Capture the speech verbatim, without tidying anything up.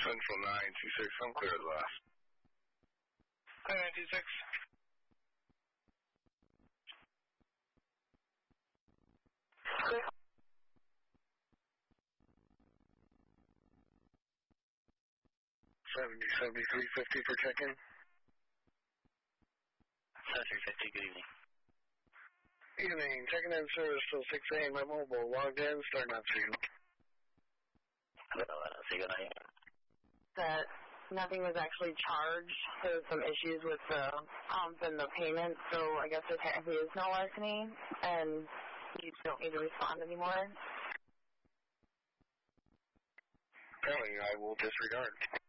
Central nine two six, I'm clear as last. nine two six. seventy, seventy-three fifty for check-in. seventy-three fifty, good evening. Evening, checking in service till six A M. My mobile logged in, starting out to you. Hello, say good night. That nothing was actually charged. There was some issues with the pump and the payment, so I guess there technically is no larceny, and you don't need to respond anymore. Apparently, I will disregard.